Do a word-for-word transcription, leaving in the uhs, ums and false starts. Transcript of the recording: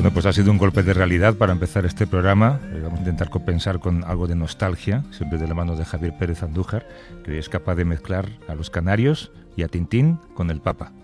Bueno, pues ha sido un golpe de realidad para empezar este programa. Eh, vamos a intentar compensar con algo de nostalgia, siempre de la mano de Javier Pérez Andújar, que es capaz de mezclar a los canarios y a Tintín con el Papa.